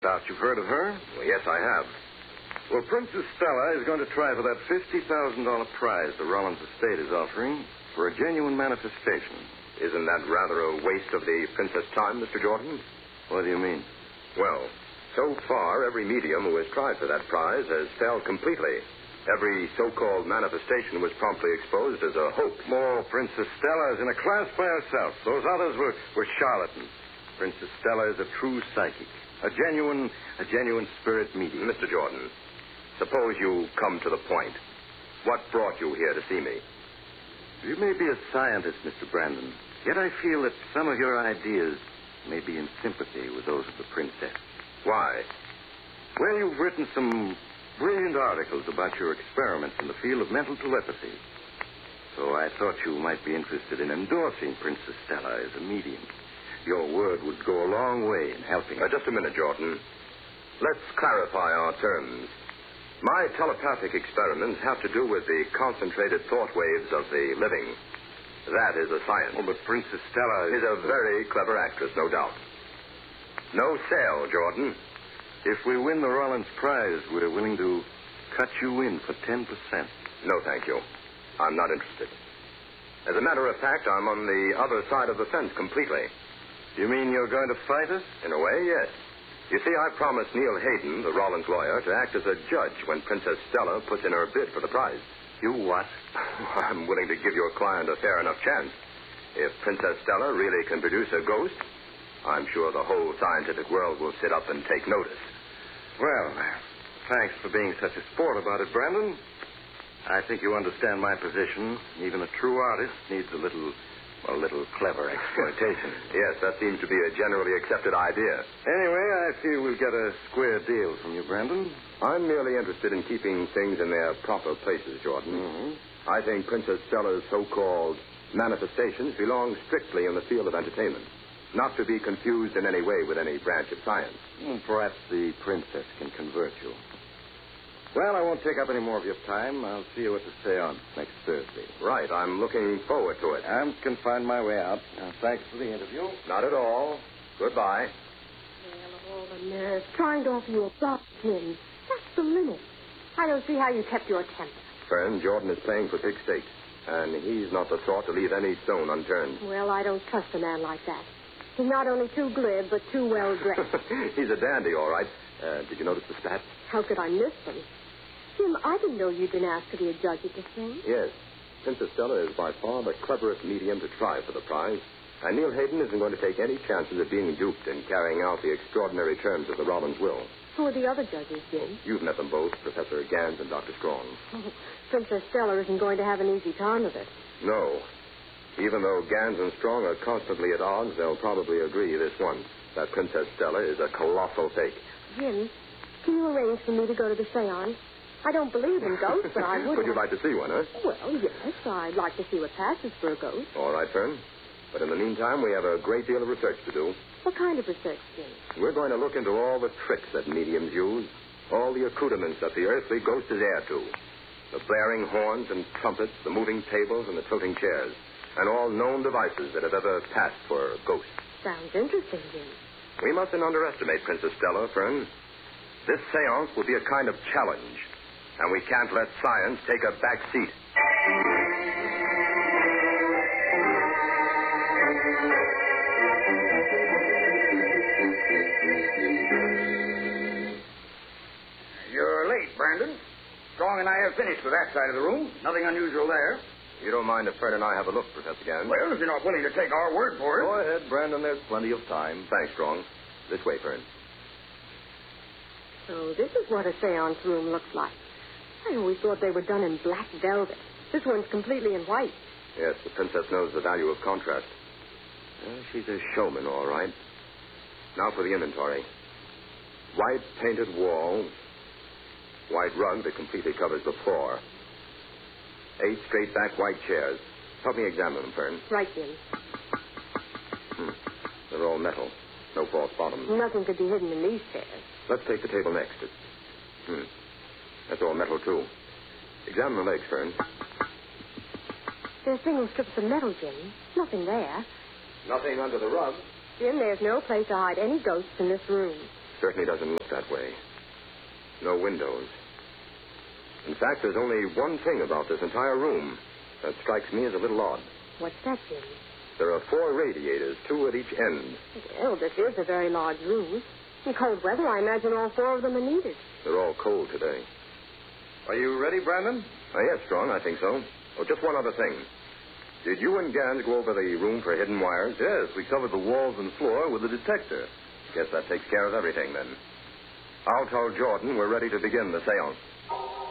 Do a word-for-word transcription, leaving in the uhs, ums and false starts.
Doubt you've heard of her? Well, yes, I have. Well, Princess Stella is going to try for that fifty thousand dollars prize the Rollins estate is offering for a genuine manifestation. Isn't that rather a waste of the princess' time, Mister Jordan? What do you mean? Well, so far, every medium who has tried for that prize has failed completely. Every so-called manifestation was promptly exposed as a hoax. Oh, Princess Stella is in a class by herself. Those others were, were charlatans. Princess Stella is a true psychic. A genuine, a genuine spirit medium. Mister Jordan, suppose you come to the point. What brought you here to see me? You may be a scientist, Mister Brandon, yet I feel that some of your ideas may be in sympathy with those of the princess. Why? Well, you've written some brilliant articles about your experiments in the field of mental telepathy. So I thought you might be interested in endorsing Princess Stella as a medium. Your word would go a long way in helping. Uh, just a minute, Jordan. Let's clarify our terms. My telepathic experiments have to do with the concentrated thought waves of the living. That is a science. Oh, but Princess Stella is a very clever actress, no doubt. No sale, Jordan. If we win the Rollins prize, we're willing to cut you in for ten percent. No, thank you. I'm not interested. As a matter of fact, I'm on the other side of the fence completely. You mean you're going to fight us? In a way, yes. You see, I promised Neil Hayden, the Rollins lawyer, to act as a judge when Princess Stella puts in her bid for the prize. You what? I'm willing to give your client a fair enough chance. If Princess Stella really can produce a ghost, I'm sure the whole scientific world will sit up and take notice. Well, thanks for being such a sport about it, Brandon. I think you understand my position. Even a true artist needs a little... A little clever exploitation. Yes, that seems to be a generally accepted idea. Anyway, I feel we'll get a square deal from you, Brandon. I'm merely interested in keeping things in their proper places, Jordan. Mm-hmm. I think Princess Stella's so-called manifestations belong strictly in the field of entertainment, not to be confused in any way with any branch of science. Well, perhaps the princess can convert you. Well, I won't take up any more of your time. I'll see you at the seance next Thursday. Right. I'm looking forward to it. I can find my way out. Now, thanks for the interview. Not at all. Goodbye. Well, of all the nerves, trying to offer you a box pin. That's the limit. I don't see how you kept your temper. Friend, Jordan is playing for big stakes, and he's not the sort to leave any stone unturned. Well, I don't trust a man like that. He's not only too glib, but too well-dressed. He's a dandy, all right. Uh, did you notice the stats? How could I miss them? Jim, I didn't know you'd been asked to be a judge at this thing. Yes. Princess Stella is by far the cleverest medium to try for the prize. And Neil Hayden isn't going to take any chances of being duped in carrying out the extraordinary terms of the Rollins will. Who are the other judges, Jim? You've met them both, Professor Gans and Doctor Strong. Oh, Princess Stella isn't going to have an easy time of it. No. Even though Gans and Strong are constantly at odds, they'll probably agree this once that Princess Stella is a colossal fake. Jim, can you arrange for me to go to the seance? I don't believe in ghosts, but I would. Would you like to see one, huh? Well, yes. I'd like to see what passes for a ghost. All right, Fern. But in the meantime, we have a great deal of research to do. What kind of research, Jim? We're going to look into all the tricks that mediums use, all the accoutrements that the earthly ghost is heir to, the blaring horns and trumpets, the moving tables and the tilting chairs, and all known devices that have ever passed for ghosts. Sounds interesting, Jim. We mustn't underestimate Princess Stella, Fern. This seance will be a kind of challenge. And we can't let science take a back seat. You're late, Brandon. Strong and I have finished with that side of the room. Nothing unusual there. You don't mind if Fern and I have a look, Professor Gans? Well, if you're not willing to take our word for it. Go ahead, Brandon. There's plenty of time. Thanks, Strong. This way, Fern. So this is what a seance room looks like. I always thought they were done in black velvet. This one's completely in white. Yes, the princess knows the value of contrast. Well, she's a showman, all right. Now for the inventory. White painted wall. White rug that completely covers the floor. Eight straight back white chairs. Help me examine them, Fern. Right, Jim. Hmm. They're all metal. No false bottoms. Nothing could be hidden in these chairs. Let's take the table next. It's... Hmm. That's all metal, too. Examine the legs, Fern. There's single strips of metal, Jim. Nothing there. Nothing under the rug. Jim, there's no place to hide any ghosts in this room. certainly doesn't look that way. No windows. In fact, there's only one thing about this entire room that strikes me as a little odd. What's that, Jim? There are four radiators, two at each end. Well, this is a very large room. In cold weather, I imagine all four of them are needed. They're all cold today. Are you ready, Brandon? Uh, yes, Strong, I think so. Oh, just one other thing. Did you and Gans go over the room for hidden wires? Yes, we covered the walls and floor with a detector. Guess that takes care of everything, then. I'll tell Jordan we're ready to begin the seance.